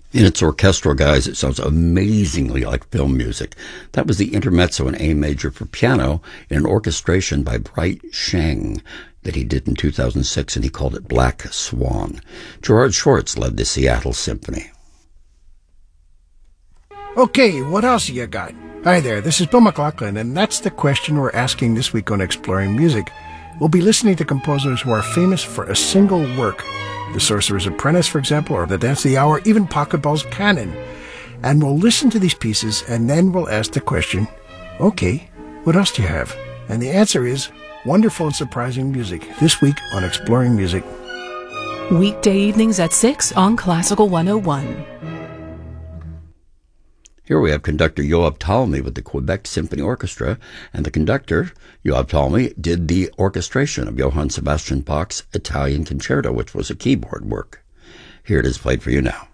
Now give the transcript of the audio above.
In its orchestral guise, it sounds amazingly like film music. That was the intermezzo in A major for piano in an orchestration by Bright Sheng that he did in 2006, and he called it Black Swan. Gerard Schwartz led the Seattle Symphony. Okay, what else you got? Hi there, this is Bill McLaughlin, and that's the question we're asking this week on Exploring Music. We'll be listening to composers who are famous for a single work. The Sorcerer's Apprentice, for example, or The Dance of the Hour, even Pachelbel's Canon. And we'll listen to these pieces, and then we'll ask the question, okay, what else do you have? And the answer is wonderful and surprising music, this week on Exploring Music. Weekday evenings at 6 on Classical 101. Here we have conductor Yoav Talmy with the Quebec Symphony Orchestra, and the conductor, Yoav Talmy, did the orchestration of Johann Sebastian Bach's Italian Concerto, which was a keyboard work. Here it is played for you now.